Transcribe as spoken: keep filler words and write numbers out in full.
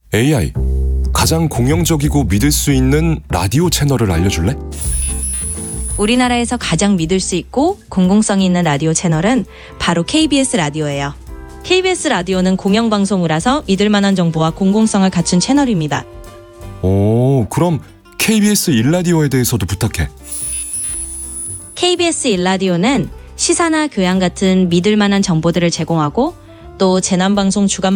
에이아이, 가장 공영적이고 믿을 수 있는 라디오 채널을 알려줄래? 우리나라에서 가장 믿을 수 있고 공공성이 있는 라디오 채널은 바로 케이비에스 라디오예요. 케이비에스 라디오는 공영방송이라서 믿을 만한 정보와 공공성을 갖춘 채널입니다. 오, 그럼 케이비에스 일 라디오에 대해서도 부탁해. 케이비에스 일 라디오는 시사나 교양 같은 믿을 만한 정보들을 제공하고 또 재난방송 주간